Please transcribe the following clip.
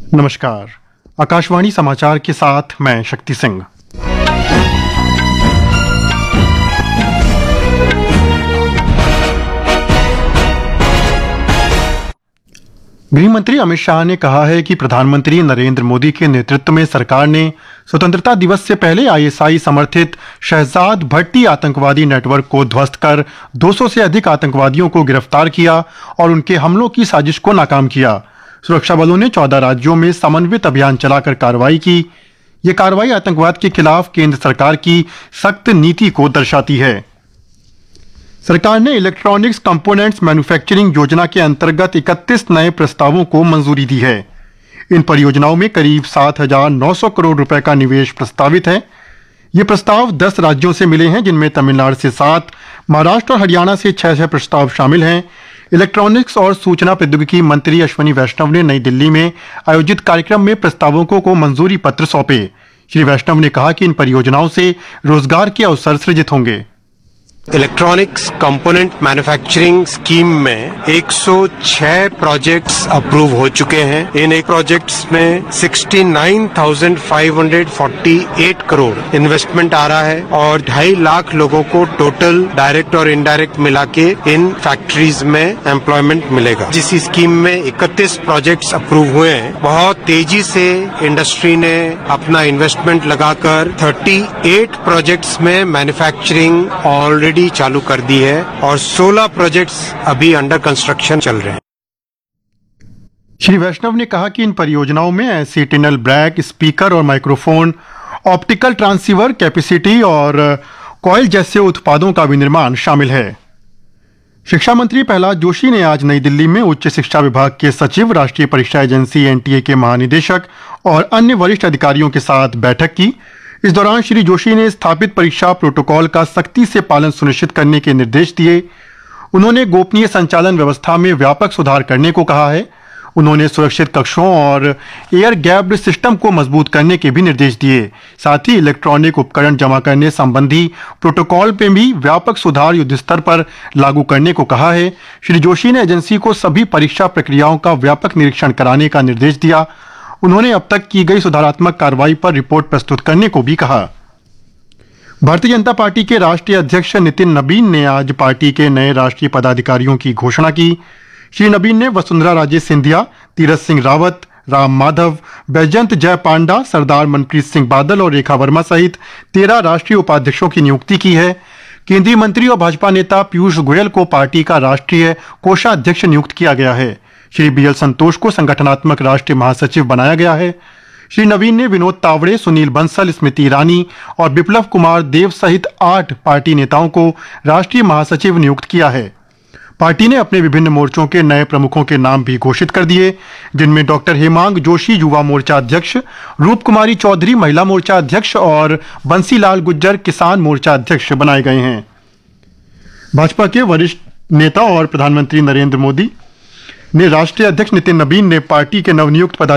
नमस्कार। आकाशवाणी समाचार के साथ मैं शक्ति सिंह। गृह मंत्री अमित शाह ने कहा है कि प्रधानमंत्री नरेंद्र मोदी के नेतृत्व में सरकार ने स्वतंत्रता दिवस से पहले आईएसआई समर्थित शहजाद भट्टी आतंकवादी नेटवर्क को ध्वस्त कर 200 से अधिक आतंकवादियों को गिरफ्तार किया और उनके हमलों की साजिश को नाकाम किया। सुरक्षा बलों ने 14 राज्यों में समन्वित अभियान चलाकर कार्रवाई की। ये कार्रवाई आतंकवाद के खिलाफ केंद्र सरकार की सख्त नीति को दर्शाती है। सरकार ने इलेक्ट्रॉनिक्स कंपोनेंट्स मैन्युफैक्चरिंग योजना के अंतर्गत 31 नए प्रस्तावों को मंजूरी दी है। इन परियोजनाओं में करीब 7,900 करोड़ रुपए का निवेश प्रस्तावित है। ये प्रस्ताव 10 राज्यों से मिले हैं, जिनमें तमिलनाडु से 7, महाराष्ट्र और हरियाणा से 6 प्रस्ताव शामिल हैं। इलेक्ट्रॉनिक्स और सूचना प्रौद्योगिकी मंत्री अश्विनी वैष्णव ने नई दिल्ली में आयोजित कार्यक्रम में प्रस्तावकों को मंजूरी पत्र सौंपे। श्री वैष्णव ने कहा कि इन परियोजनाओं से रोजगार के अवसर सृजित होंगे। इलेक्ट्रॉनिक्स कंपोनेंट मैन्युफैक्चरिंग स्कीम में 106 प्रोजेक्ट्स अप्रूव हो चुके हैं। इन एक प्रोजेक्ट्स में 69,548 करोड़ इन्वेस्टमेंट आ रहा है और 2.5 लाख लोगों को टोटल डायरेक्ट और इनडायरेक्ट मिला के इन फैक्ट्रीज में एम्प्लॉयमेंट मिलेगा। जिस स्कीम में 31 प्रोजेक्ट्स अप्रूव हुए हैं, बहुत तेजी से इंडस्ट्री ने अपना इन्वेस्टमेंट लगाकर 38 प्रोजेक्ट्स में मैन्युफैक्चरिंग ऑलरेडी चालू कर दी है और 16 प्रोजेक्ट्स अभी अंडर कंस्ट्रक्शन चल रहे हैं। श्री वैष्णव ने कहा कि इन परियोजनाओं में एसिटिनल ब्रैक, स्पीकर और माइक्रोफोन, ऑप्टिकल ट्रांसीवर कैपेसिटी और कॉइल जैसे उत्पादों का विनिर्माण शामिल है। शिक्षा मंत्री प्रहलाद जोशी ने आज नई दिल्ली में उच्च शिक्षा विभाग के सचिव, राष्ट्रीय परीक्षा एजेंसी एनटीए के महानिदेशक और अन्य वरिष्ठ अधिकारियों के साथ बैठक की। इस दौरान श्री जोशी ने स्थापित परीक्षा प्रोटोकॉल का सख्ती से पालन सुनिश्चित करने के निर्देश दिए। उन्होंने गोपनीय संचालन व्यवस्था में व्यापक सुधार करने को कहा है। उन्होंने सुरक्षित कक्षों और एयर गैप्ड सिस्टम को मजबूत करने के भी निर्देश दिए। साथ ही इलेक्ट्रॉनिक उपकरण जमा करने संबंधी प्रोटोकॉल पे भी व्यापक सुधार युद्ध स्तर पर लागू करने को कहा है। श्री जोशी ने एजेंसी को सभी परीक्षा प्रक्रियाओं का व्यापक निरीक्षण कराने का निर्देश दिया। उन्होंने अब तक की गई सुधारात्मक कार्रवाई पर रिपोर्ट प्रस्तुत करने को भी कहा। भारतीय जनता पार्टी के राष्ट्रीय अध्यक्ष नितिन नबीन ने आज पार्टी के नए राष्ट्रीय पदाधिकारियों की घोषणा की। श्री नबीन ने वसुंधरा राजे सिंधिया, तीरथ सिंह रावत, राम माधव, बैजयंत जय पांडा, सरदार मनप्रीत सिंह बादल और रेखा वर्मा सहित 13 राष्ट्रीय उपाध्यक्षों की नियुक्ति की है। केंद्रीय मंत्री और भाजपा नेता पीयूष गोयल को पार्टी का राष्ट्रीय कोषाध्यक्ष नियुक्त किया गया है। श्री बीएल संतोष को संगठनात्मक राष्ट्रीय महासचिव बनाया गया है। श्री नवीन ने विनोद तावड़े, सुनील बंसल, स्मृति ईरानी और बिप्लब कुमार देव सहित 8 पार्टी नेताओं को राष्ट्रीय महासचिव नियुक्त किया है। पार्टी ने अपने विभिन्न मोर्चों के नए प्रमुखों के नाम भी घोषित कर दिए, जिनमें डॉक्टर हेमांग जोशी युवा मोर्चा अध्यक्ष, रूप कुमारी चौधरी महिला मोर्चा अध्यक्ष और बंसीलाल गुज्जर किसान मोर्चा अध्यक्ष बनाए गए हैं। भाजपा के वरिष्ठ नेता और प्रधानमंत्री नरेंद्र मोदी ने राष्ट्रीय अध्यक्ष नितिन नबीन ने पार्टी के नवनियुक्त